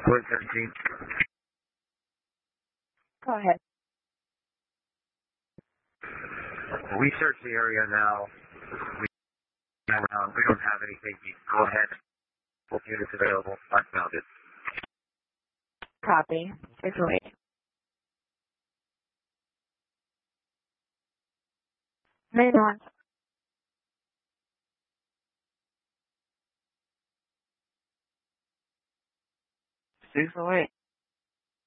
117. Go ahead. We searched the area now. We don't have anything. You go ahead. Both units available. I found it. Copy. 608. Main on. 608.